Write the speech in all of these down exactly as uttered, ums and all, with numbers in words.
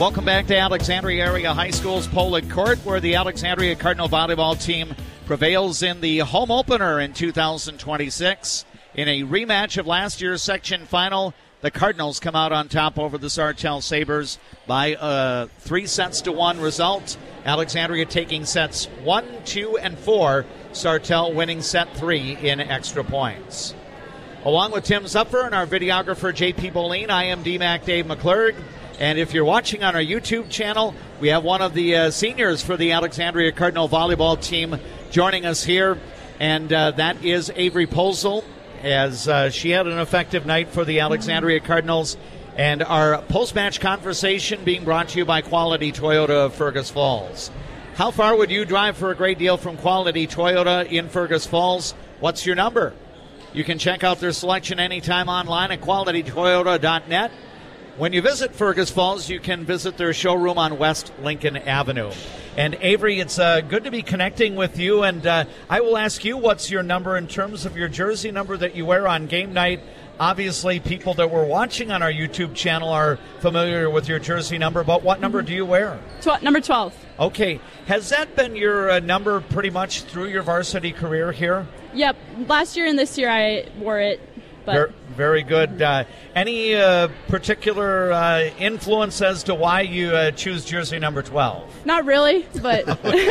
Welcome back to Alexandria Area High School's Poland Court, where the Alexandria Cardinal volleyball team prevails in the home opener in two thousand twenty-six. In a rematch of last year's section final, the Cardinals come out on top over the Sartell Sabres by a three sets to one result. Alexandria taking sets one, two, and four. Sartell winning set three in extra points. Along with Tim Zupfer and our videographer J P Boleen, I am D Mac Dave McClurg. And if you're watching on our YouTube channel, we have one of the uh, seniors for the Alexandria Cardinal volleyball team joining us here, and uh, that is Avery Polzel, as uh, she had an effective night for the Alexandria Cardinals. And our post-match conversation being brought to you by Quality Toyota of Fergus Falls. How far would you drive for a great deal from Quality Toyota in Fergus Falls? What's your number? You can check out their selection anytime online at quality toyota dot net. When you visit Fergus Falls, you can visit their showroom on West Lincoln Avenue. And Avery, it's uh, good to be connecting with you, and uh, I will ask you, what's your number in terms of your jersey number that you wear on game night? Obviously, people that were watching on our YouTube channel are familiar with your jersey number, but what number do you wear? Tw- number twelve. Okay. Has that been your uh, number pretty much through your varsity career here? Yep. Last year and this year I wore it. But very, very good. Uh, any uh, particular uh, influence as to why you uh, choose jersey number twelve? Not really, but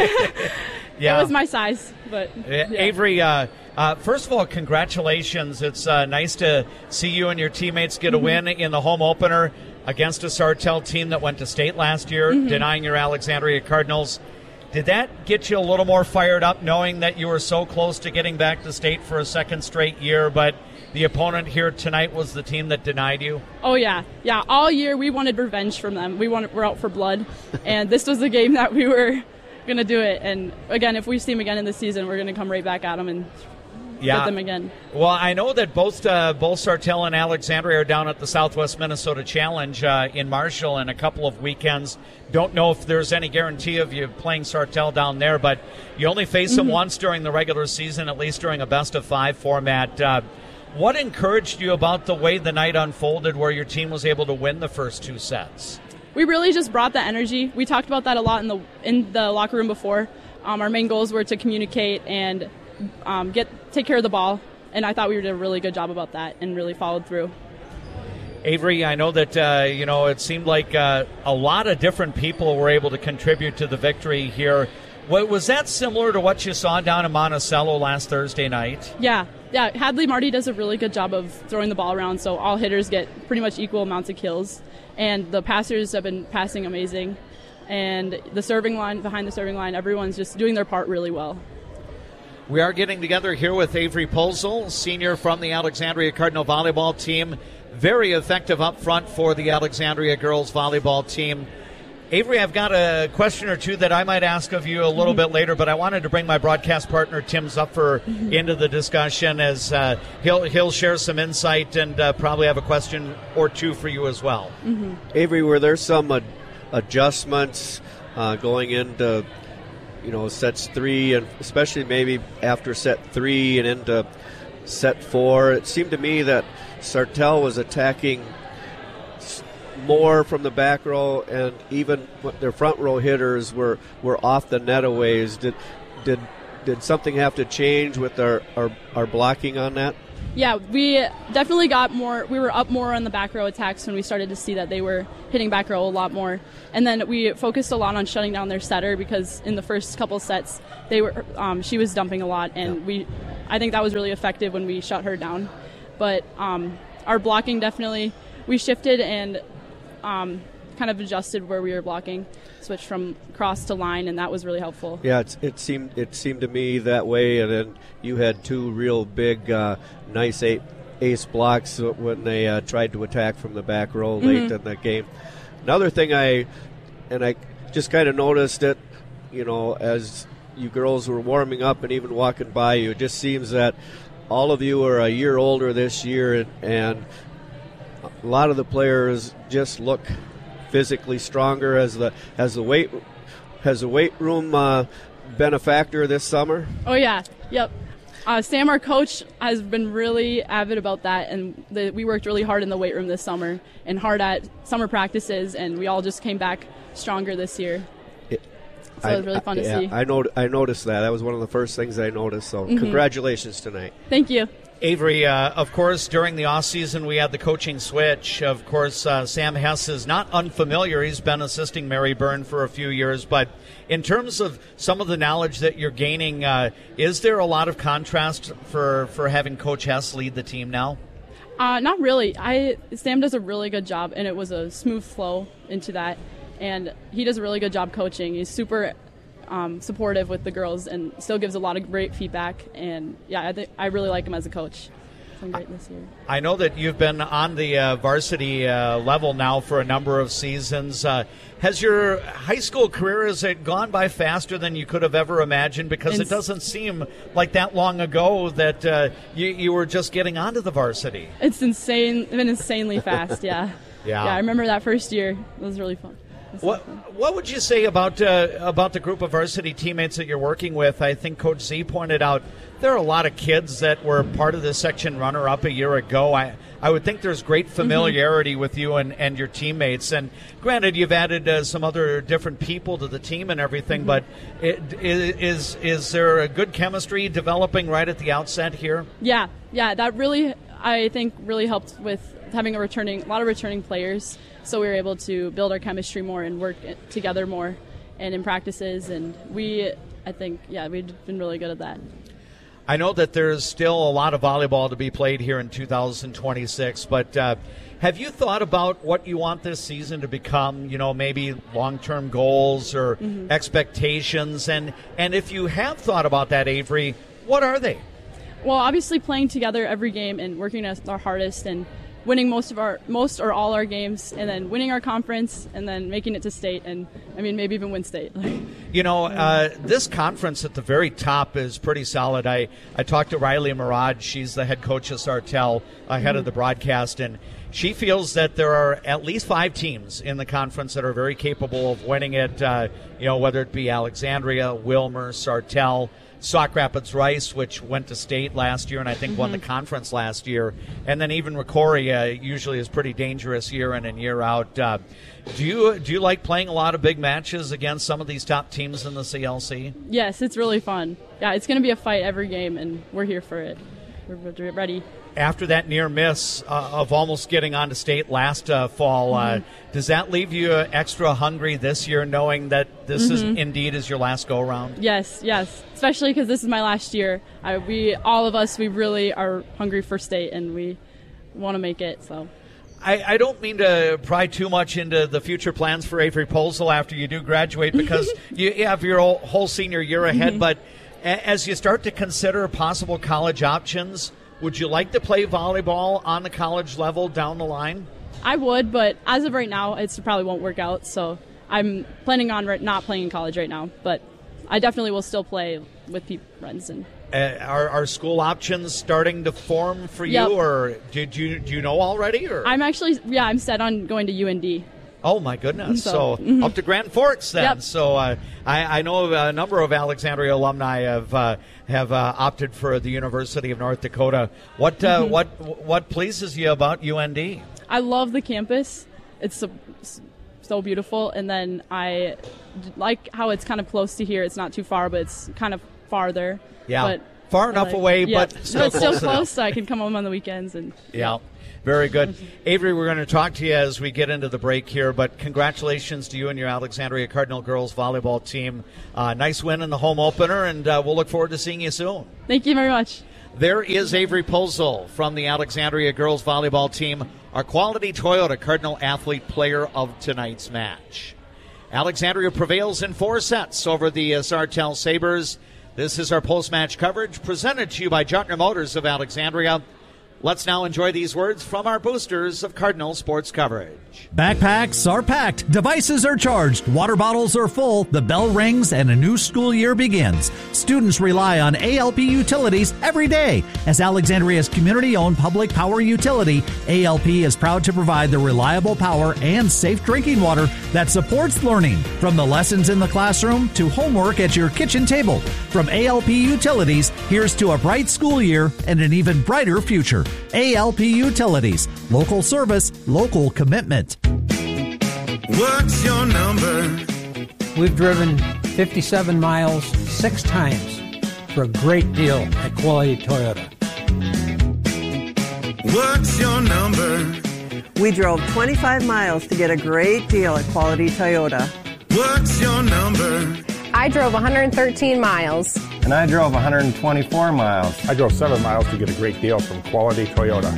yeah. It was my size. But yeah. Avery, uh, uh, first of all, congratulations. It's uh, nice to see you and your teammates get a mm-hmm. win in the home opener against a Sartell team that went to state last year, mm-hmm. denying your Alexandria Cardinals. Did that get you a little more fired up, knowing that you were so close to getting back to state for a second straight year, but the opponent here tonight was the team that denied you? Oh, yeah. Yeah, all year we wanted revenge from them. We wanted, we're out for blood, and this was the game that we were going to do it. And, again, if we see them again in the season, we're going to come right back at them and yeah. get them again. Well, I know that both uh, both Sartell and Alexandria are down at the Southwest Minnesota Challenge uh, in Marshall in a couple of weekends. Don't know if there's any guarantee of you playing Sartell down there, but you only face them mm-hmm. once during the regular season, at least during a best-of-five format. Uh, what encouraged you about the way the night unfolded where your team was able to win the first two sets? We really just brought the energy. We talked about that a lot in the in the locker room before. Um, our main goals were to communicate and um, get take care of the ball, and I thought we did a really good job about that and really followed through. Avery, I know that uh, you know it seemed like uh, a lot of different people were able to contribute to the victory here. What, was that similar to what you saw down in Monticello last Thursday night? Yeah, yeah. Hadley Marty does a really good job of throwing the ball around, so all hitters get pretty much equal amounts of kills, and the passers have been passing amazing, and the serving line, behind the serving line, everyone's just doing their part really well. We are getting together here with Avery Polzel, senior from the Alexandria Cardinal volleyball team. Very effective up front for the Alexandria girls volleyball team. Avery, I've got a question or two that I might ask of you a little mm-hmm. bit later, but I wanted to bring my broadcast partner, Tim Zupfer, mm-hmm. into the discussion as uh, he'll he'll share some insight and uh, probably have a question or two for you as well. Mm-hmm. Avery, were there some ad- adjustments uh, going into you know, sets three, and especially maybe after set three and into set four? It seemed to me that Sartell was attacking more from the back row, and even their front row hitters were, were off the net a ways. Did did did something have to change with our, our, our blocking on that? Yeah, we definitely got more. We were up more on the back row attacks when we started to see that they were hitting back row a lot more. And then we focused a lot on shutting down their setter, because in the first couple sets, they were um, she was dumping a lot, and yeah. we, I think that was really effective when we shut her down. But um, our blocking definitely, we shifted and um, kind of adjusted where we were blocking, switched from cross to line, and that was really helpful. Yeah, it's, it seemed it seemed to me that way, and then you had two real big, uh, nice eight, ace blocks when they uh, tried to attack from the back row late mm-hmm. in the game. Another thing I, and I just kind of noticed it, you know, as you girls were warming up and even walking by you, it just seems that all of you are a year older this year, and, and a lot of the players just look physically stronger. Has the has the weight has the weight room uh, been a factor this summer? Oh yeah, yep. Uh, Sam, our coach, has been really avid about that, and the, we worked really hard in the weight room this summer and hard at summer practices, and we all just came back stronger this year. It, so I, it was really fun I, to yeah, see. I, not, I noticed that. That was one of the first things I noticed, so mm-hmm. congratulations tonight. Thank you. Avery, uh, of course, during the off-season, we had the coaching switch. Of course, uh, Sam Hess is not unfamiliar. He's been assisting Mary Byrne for a few years. But in terms of some of the knowledge that you're gaining, uh, is there a lot of contrast for, for having Coach Hess lead the team now? Uh, not really. I Sam does a really good job, and it was a smooth flow into that. And he does a really good job coaching. He's super Um, supportive with the girls and still gives a lot of great feedback. And yeah, I, th- I really like him as a coach. He's been great this year. I know that you've been on the uh, varsity uh, level now for a number of seasons. Uh, has your high school career, has it gone by faster than you could have ever imagined? Because Ins- it doesn't seem like that long ago that uh, you, you were just getting onto the varsity. It's insane. It's been insanely fast, yeah. yeah. Yeah, I remember that first year. It was really fun. What what would you say about uh, about the group of varsity teammates that you're working with? I think Coach Z pointed out there are a lot of kids that were part of the section runner-up a year ago. I, I would think there's great familiarity mm-hmm. with you and, and your teammates. And granted, you've added uh, some other different people to the team and everything, mm-hmm. but it, is is there a good chemistry developing right at the outset here? Yeah, yeah, that really, I think, really helped with having a returning, a lot of returning players. So we were able to build our chemistry more and work together more and in practices. And we, I think, yeah, we've been really good at that. I know that there's still a lot of volleyball to be played here in two thousand twenty-six, but uh, have you thought about what you want this season to become, you know, maybe long-term goals or mm-hmm. expectations? And, and if you have thought about that, Avery, what are they? Well, obviously playing together every game and working at our hardest and winning most of our most or all our games, and then winning our conference, and then making it to state, and I mean maybe even win state. You know, uh, this conference at the very top is pretty solid. I, I talked to Riley Murad. She's the head coach of Sartell, uh, head mm-hmm. of the broadcast, and she feels that there are at least five teams in the conference that are very capable of winning it. Uh, you know, whether it be Alexandria, Wilmer, Sartell, Sauk Rapids Rice, which went to state last year and I think mm-hmm. won the conference last year, and then even Rocori uh, usually is pretty dangerous year in and year out. Uh, do you do you like playing a lot of big matches against some of these top teams in the C L C? Yes, it's really fun. Yeah, it's going to be a fight every game, and we're here for it. We're ready. After that near miss uh, of almost getting onto state last uh, fall, mm-hmm. uh, does that leave you extra hungry this year, knowing that this mm-hmm. is indeed is your last go around? Yes, yes. Especially because this is my last year. I, we, all of us, we really are hungry for state, and we want to make it. So. I, I don't mean to pry too much into the future plans for Avery Posel after you do graduate, because you have your whole, whole senior year ahead. Mm-hmm. But a, as you start to consider possible college options, would you like to play volleyball on the college level down the line? I would, but as of right now, it probably won't work out. So I'm planning on not playing in college right now, but I definitely will still play with people, friends. And uh, are, are school options starting to form for you, yep. or did you do you know already? Or I'm actually, yeah, I'm set on going to U N D. Oh, my goodness. So, so mm-hmm. up to Grand Forks then. Yep. So uh, I, I know a number of Alexandria alumni have uh, have uh, opted for the University of North Dakota. What uh, mm-hmm. what what pleases you about U N D? I love the campus. It's so, so beautiful. And then I like how it's kind of close to here. It's not too far, but it's kind of farther. Yeah, but far enough like, away, yeah. but still but it's close still close, enough. so I can come home on the weekends. And yeah. Very good. Avery, we're going to talk to you as we get into the break here, but congratulations to you and your Alexandria Cardinal girls volleyball team. Uh, nice win in the home opener, and uh, we'll look forward to seeing you soon. Thank you very much. There is Avery Posel from the Alexandria girls volleyball team, our Quality Toyota Cardinal Athlete Player of tonight's match. Alexandria prevails in four sets over the uh, Sartell Sabres. This is our post-match coverage presented to you by Jottner Motors of Alexandria. Let's now enjoy these words from our boosters of Cardinal sports coverage. Backpacks are packed, devices are charged, water bottles are full, the bell rings, and a new school year begins. Students rely on A L P Utilities every day. As Alexandria's community-owned public power utility, A L P is proud to provide the reliable power and safe drinking water that supports learning, from the lessons in the classroom to homework at your kitchen table. From A L P Utilities, here's to a bright school year and an even brighter future. A L P Utilities, local service, local commitment. What's your number? We've driven fifty-seven miles six times for a great deal at Quality Toyota. What's your number? We drove twenty-five miles to get a great deal at Quality Toyota. What's your number? I drove one hundred thirteen miles. And I drove one hundred twenty-four miles. I drove seven miles to get a great deal from Quality Toyota.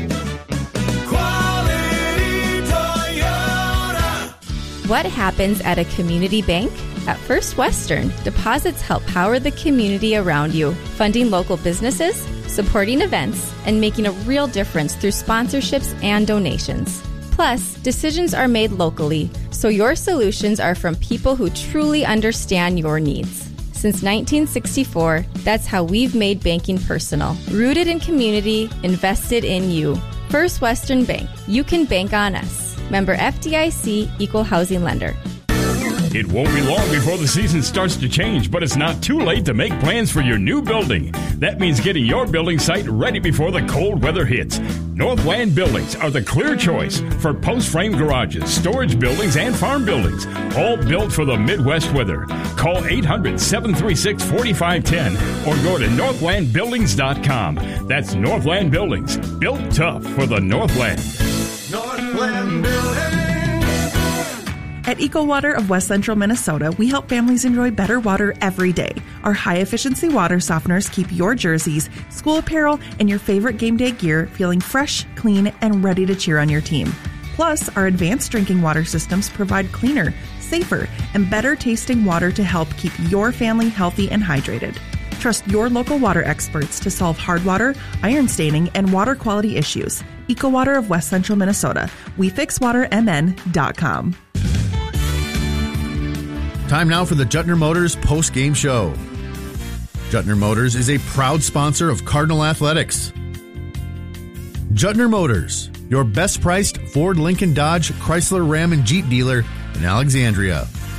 Quality Toyota. What happens at a community bank? At First Western, deposits help power the community around you, funding local businesses, supporting events, and making a real difference through sponsorships and donations. Plus, decisions are made locally, so your solutions are from people who truly understand your needs. Since nineteen sixty-four, that's how we've made banking personal. Rooted in community, invested in you. First Western Bank. You can bank on us. Member F D I C, Equal Housing Lender. It won't be long before the season starts to change, but it's not too late to make plans for your new building. That means getting your building site ready before the cold weather hits. Northland Buildings are the clear choice for post-frame garages, storage buildings, and farm buildings, all built for the Midwest weather. Call eight hundred, seven three six, four five one zero or go to northland buildings dot com. That's Northland Buildings, built tough for the Northland. Northland Buildings. At EcoWater of West Central Minnesota, we help families enjoy better water every day. Our high-efficiency water softeners keep your jerseys, school apparel, and your favorite game day gear feeling fresh, clean, and ready to cheer on your team. Plus, our advanced drinking water systems provide cleaner, safer, and better-tasting water to help keep your family healthy and hydrated. Trust your local water experts to solve hard water, iron staining, and water quality issues. EcoWater of West Central Minnesota. We fix water M N dot com. Time now for the Juttner Motors post-game show. Juttner Motors is a proud sponsor of Cardinal Athletics. Juttner Motors, your best-priced Ford, Lincoln, Dodge, Chrysler, Ram, and Jeep dealer in Alexandria.